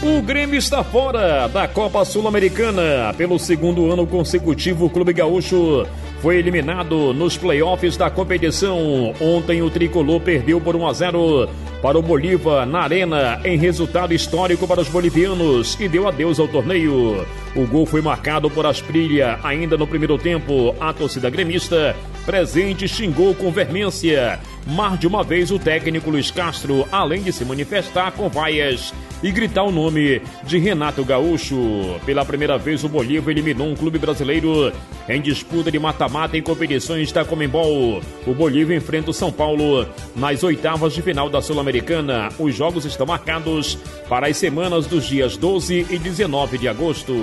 O Grêmio está fora da Copa Sul-Americana. Pelo segundo ano consecutivo, o Clube Gaúcho foi eliminado nos playoffs da competição. Ontem o tricolor perdeu por 1-0 para o Bolívar na Arena, em resultado histórico para os bolivianos, e deu adeus ao torneio. O gol foi marcado por Asprilla ainda no primeiro tempo. A torcida gremista presente xingou com veemência. Mais de uma vez o técnico Luiz Castro, além de se manifestar com vaias e gritar o nome de Renato Gaúcho. Pela primeira vez o Bolívar eliminou um clube brasileiro em disputa de mata-mata em competições da Conmebol. O Bolívar enfrenta o São Paulo nas oitavas de final da Sul-Americana. Os jogos estão marcados para as semanas dos dias 12 e 19 de agosto.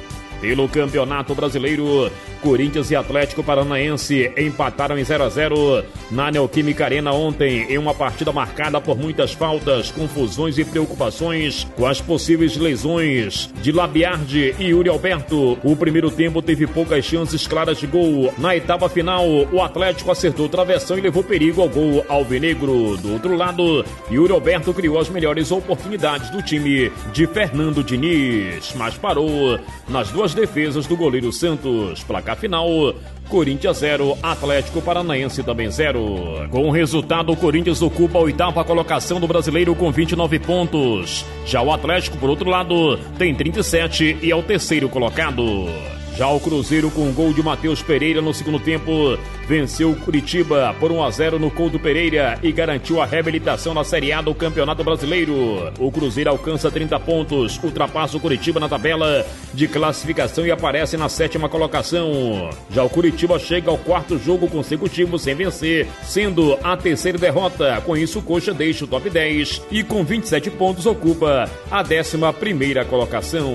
Pelo Campeonato Brasileiro, Corinthians e Atlético Paranaense empataram em 0-0 na Neoquímica Arena ontem, em uma partida marcada por muitas faltas, confusões e preocupações com as possíveis lesões de Labiardi e Yuri Alberto. O primeiro tempo teve poucas chances claras de gol. Na etapa final, o Atlético acertou o travessão e levou perigo ao gol alvinegro. Do outro lado, Yuri Alberto criou as melhores oportunidades do time de Fernando Diniz, mas parou nas duas defesas do goleiro Santos. Placar final, Corinthians 0, Atlético Paranaense também 0. Com o resultado, o Corinthians ocupa a oitava colocação do Brasileiro com 29 pontos. Já o Atlético, por outro lado, tem 37 e é o terceiro colocado. Já o Cruzeiro, com um gol de Matheus Pereira no segundo tempo, venceu o Curitiba por 1-0 no Couto Pereira e garantiu a reabilitação na Série A do Campeonato Brasileiro. O Cruzeiro alcança 30 pontos, ultrapassa o Curitiba na tabela de classificação e aparece na sétima colocação. Já o Curitiba chega ao quarto jogo consecutivo sem vencer, sendo a terceira derrota. Com isso, o Coxa deixa o top 10 e com 27 pontos ocupa a 11ª colocação.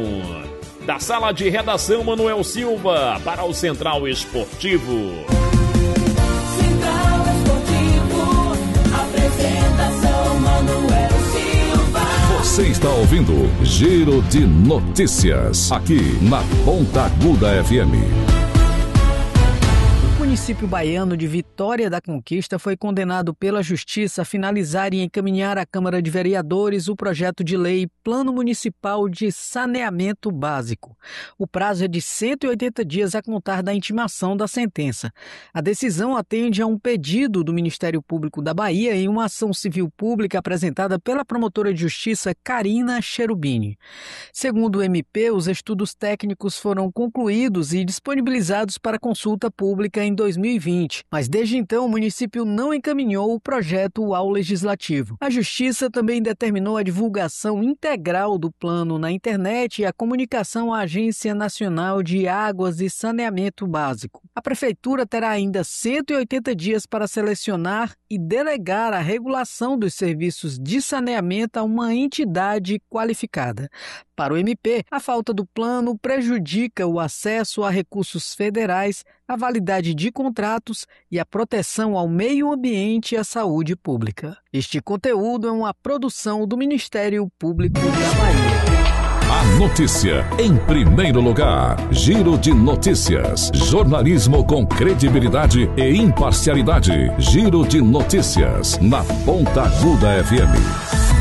Da sala de redação, Manuel Silva, para o Central Esportivo. Central Esportivo, apresentação Manuel Silva. Você está ouvindo Giro de Notícias, aqui na Ponta Aguda FM. O município baiano de Vitória da Conquista foi condenado pela Justiça a finalizar e encaminhar à Câmara de Vereadores o projeto de lei Plano Municipal de Saneamento Básico. O prazo é de 180 dias a contar da intimação da sentença. A decisão atende a um pedido do Ministério Público da Bahia em uma ação civil pública apresentada pela promotora de justiça Karina Cherubini. Segundo o MP, os estudos técnicos foram concluídos e disponibilizados para consulta pública em 2020, mas desde então o município não encaminhou o projeto ao Legislativo. A Justiça também determinou a divulgação integral do plano na internet e a comunicação à Agência Nacional de Águas e Saneamento Básico. A Prefeitura terá ainda 180 dias para selecionar e delegar a regulação dos serviços de saneamento a uma entidade qualificada. Para o MP, a falta do plano prejudica o acesso a recursos federais, a validade de contratos e a proteção ao meio ambiente e à saúde pública. Este conteúdo é uma produção do Ministério Público da Bahia. A notícia em primeiro lugar. Giro de Notícias. Jornalismo com credibilidade e imparcialidade. Giro de Notícias na Ponta Aguda FM.